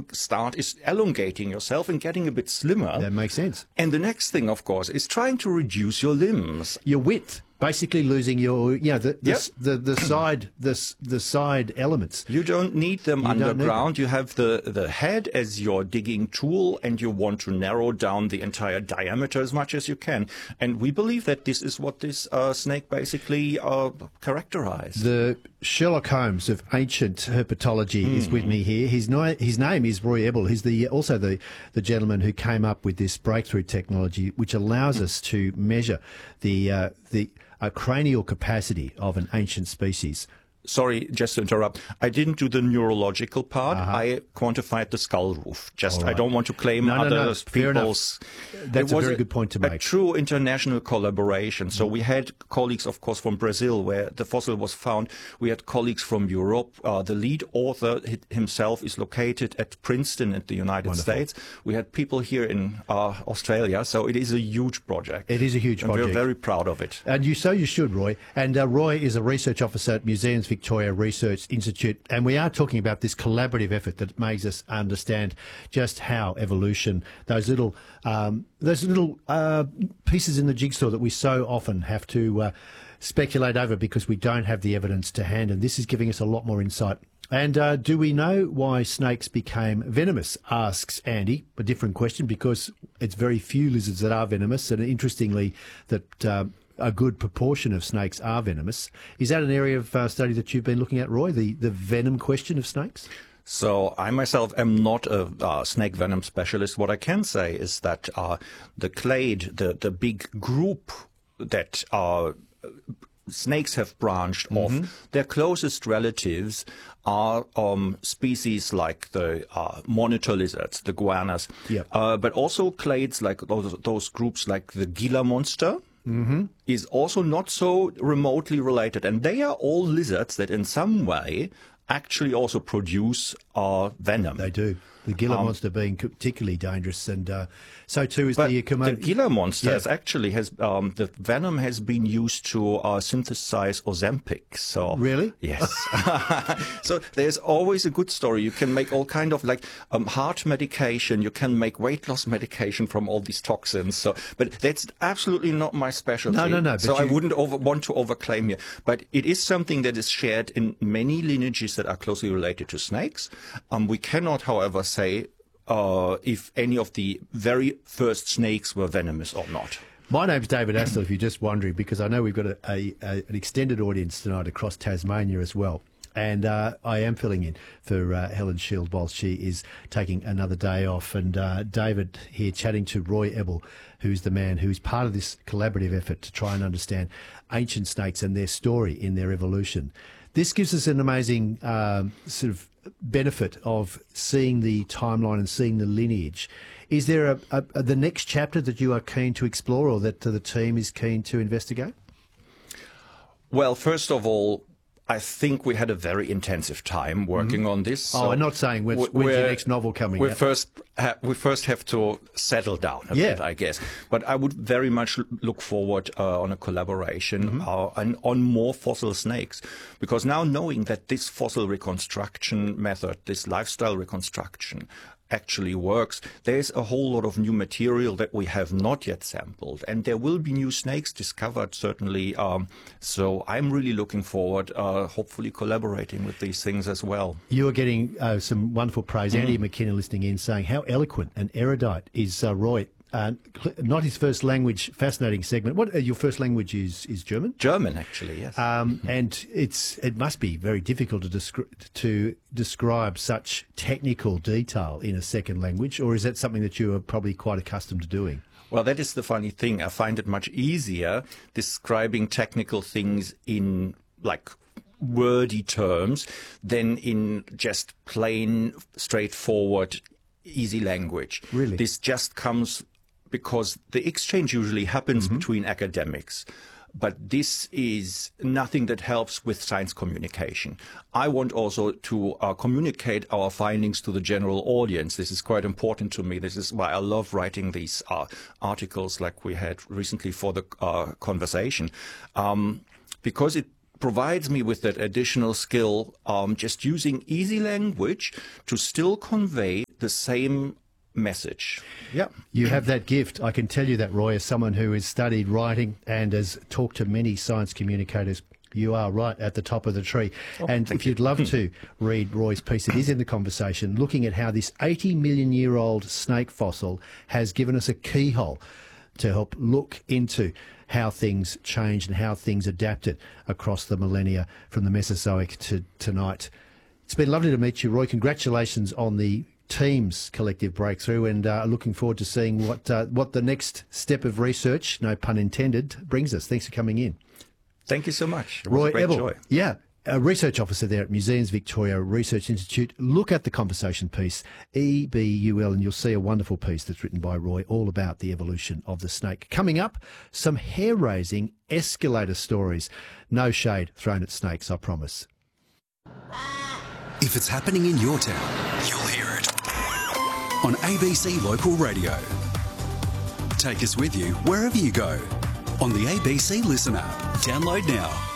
start is elongating yourself and getting a bit slimmer. That makes sense. And the next thing, of course, is trying to reduce your limbs. Your width. Basically losing your, the side elements. You don't need them underground. You have the head as your digging tool, and you want to narrow down the entire diameter as much as you can. And we believe that this is what this snake basically characterized. The Sherlock Holmes of ancient herpetology is with me here. His name is Roy Ebel. He's also the gentleman who came up with this breakthrough technology, which allows us to measure the cranial capacity of an ancient species. Sorry, just to interrupt. I didn't do the neurological part. I quantified the skull roof. Just, I don't want to claim other people's. That's a very good point to make. A true international collaboration. So we had colleagues, of course, from Brazil, where the fossil was found. We had colleagues from Europe. The lead author himself is located at Princeton in the United States. We had people here in Australia. So it is a huge project. It is a huge project. We're very proud of it. And you should, Roy. And Roy is a research officer at Museums Victoria Research Institute, and we are talking about this collaborative effort that makes us understand just how evolution, those little pieces in the jigsaw that we so often have to speculate over because we don't have the evidence to hand, and this is giving us a lot more insight. And do we know why snakes became venomous, asks Andy. A different question, because it's very few lizards that are venomous, and interestingly that a good proportion of snakes are venomous. Is that an area of study that you've been looking at, Roy, the venom question of snakes? So I myself am not a snake venom specialist. What I can say is that the clade, the big group that snakes have branched off, their closest relatives are species like the monitor lizards, the guanas, but also clades like those groups like the Gila monster. Is also not so remotely related. And they are all lizards that in some way actually also produce venom. They do. The Gila monster being particularly dangerous, and so too is the Komodo. The Gila monster actually has the venom has been used to synthesize Ozempic. So really, yes. So there's always a good story. You can make all kind of like heart medication. You can make weight loss medication from all these toxins. So, but that's absolutely not my specialty. No. So I wouldn't want to overclaim here. But it is something that is shared in many lineages that are closely related to snakes. We cannot, however, say if any of the very first snakes were venomous or not. My name's David Astle, if you're just wondering, because I know we've got an extended audience tonight across Tasmania as well. And I am filling in for Helen Shield while she is taking another day off. And David here chatting to Roy Ebel, who's the man who's part of this collaborative effort to try and understand ancient snakes and their story in their evolution. This gives us an amazing sort of benefit of seeing the timeline and seeing the lineage. Is there the next chapter that you are keen to explore, or that the team is keen to investigate? Well, first of all, I think we had a very intensive time working on this. So I'm not saying when's your next novel coming out. We first have to settle down a bit, I guess. But I would very much look forward on a collaboration and on more fossil snakes. Because now knowing that this fossil reconstruction method, this lifestyle reconstruction, actually works, there's a whole lot of new material that we have not yet sampled, and there will be new snakes discovered, certainly. So I'm really looking forward, hopefully collaborating with these things as well. You are getting some wonderful praise. Andy McKinnon listening in saying how eloquent and erudite is Roy. Not his first language, fascinating segment. What your first language is German? German, actually, yes. And it must be very difficult to describe such technical detail in a second language, or is that something that you are probably quite accustomed to doing? Well, that is the funny thing. I find it much easier describing technical things in like wordy terms than in just plain, straightforward, easy language. Really? This just comes because the exchange usually happens between academics. But this is nothing that helps with science communication. I want also to communicate our findings to the general audience. This is quite important to me. This is why I love writing these articles like we had recently for the conversation, because it provides me with that additional skill, just using easy language to still convey the same message. Yep. You have that gift. I can tell you that, Roy, as someone who has studied writing and has talked to many science communicators. You are right at the top of the tree. And if you'd love to read Roy's piece, it is in the conversation, looking at how this 80 million year old snake fossil has given us a keyhole to help look into how things changed and how things adapted across the millennia from the Mesozoic to tonight. It's been lovely to meet you, Roy. Congratulations on the team's collective breakthrough, and looking forward to seeing what the next step of research, no pun intended, brings us. Thanks for coming in. Thank you so much. It was Roy a great Ebel, joy. yeah, a research officer there at Museums Victoria Research Institute. Look at the conversation piece, EBUL, and you'll see a wonderful piece that's written by Roy all about the evolution of the snake. Coming up, some hair-raising escalator stories. No shade thrown at snakes, I promise. If it's happening in your town, you'll hear it on ABC Local Radio. Take us with you wherever you go on the ABC Listen app. Download now.